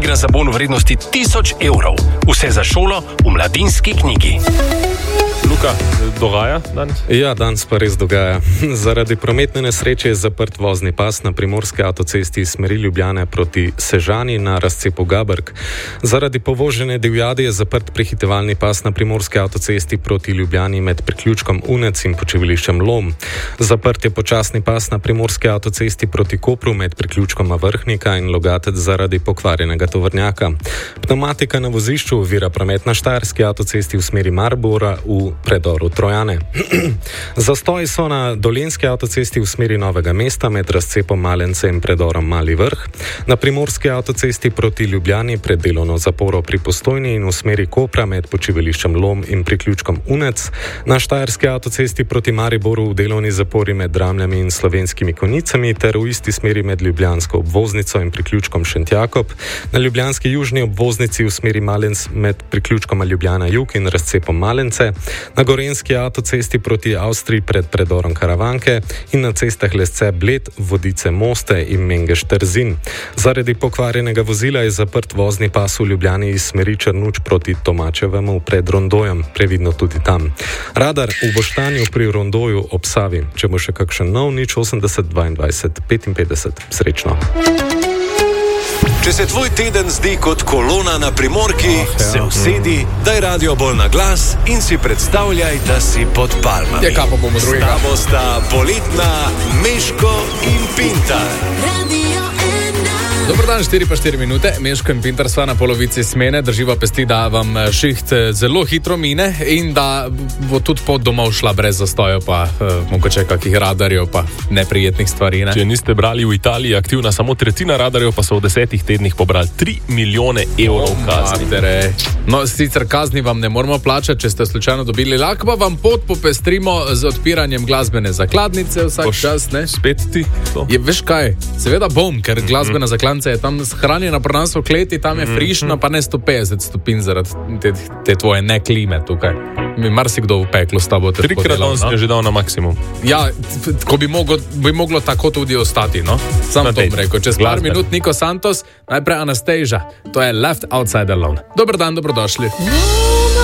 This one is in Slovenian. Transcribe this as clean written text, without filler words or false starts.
igra za bon v vrednosti 1000 evrov. Vse za šolo v Mladinski knjigi. Luka, dogaja danes? Ja, danes pa res dogaja. Zaradi prometne nesreče je zaprt vozni pas na primorski avtocesti iz smeri Ljubljane proti Sežani na razcepu Gabrk. Zaradi povožene divjadi je zaprt prehitevalni pas na primorski avtocesti proti Ljubljani med priključkom Unec in počivališčem Lom. Zaprt je počasni pas na primorski avtocesti proti Kopru med priključkoma Vrhnika in Logatec zaradi pokvarjenega tovornjaka. Pneumatika na vozišču ovira promet na Štajerski avtocesti v smeri Maribora v predoru Trojane. Zastoji so na Dolenjski avtocesti v smeri Novega mesta med razcepom Malence in predorom Mali Vrh, na primorski avtocesti proti Ljubljani pred delovno zaporo pri Postojni in v smeri Kopra med počivališčem Lom in priključkom Unec, na Štajerski avtocesti proti Mariboru v delovni zapori med Dramljami in Slovenskimi Konjicami ter v isti smeri med ljubljansko obvoznico in priključkom Šentjakob, na ljubljanski južni obvoznici v smeri Malenc med priključkoma Ljubljana Jug in razcepom Malence, na gorenjski avtocesti proti Avstriji pred predorom Karavanke in na cestah Lesce Bled, Vodice Moste in Mengeš Trzin. Zaradi pokvarjenega vozila je zaprt vozni pas v Ljubljani iz smeri Črnuč proti Tomačevemu pred Rondojem, previdno tudi tam. Radar v Boštanju pri Rondoju ob Savi. Če bo še kakšen nov, 080 22 55. Srečno. Če se tvoj teden zdi kot kolona na Primorki, se usedi, daj radio bolj na glas in si predstavljaj, da si pod palmami. Ja, kaj pa bomo drugega? S tabo sta poletna Meško in Pintar. Dobar dan, 4 minute. Meško in Pintar sva na polovici smene. Drživa pesti, da vam šiht zelo hitro mine in da bo tudi pot domov šla brez zastojev, pa mogoče kakih radarjev, pa neprijetnih stvari. Ne? Če niste brali, v Italiji aktivna samo tretjina radarjev, pa so v 10 tednih pobrali 3 milijone evrov kazni. No, sicer kazni vam ne moramo plačati, če ste slučajno dobili lak, pa vam pot popestrimo z odpiranjem glasbene zakladnice vsak čas. Ne? Spet ti to? Je, veš kaj, seveda bom, ker glasbena zakladnica je tam shranjena pri nas v kleti, tam je frišno, pa ne 150 stopinj zaradi te tvoje neklime tukaj. Mi marsikdo v peklu s tabo težko delal. 3 krat on že dal na maksimum. Ja, ko bi moglo tako tudi ostati, no? Sam to bom rekel. Čez par minut Niko Santos, najprej Anastasia. To je Left Outside Alone. Dobar dan, dobrodošli.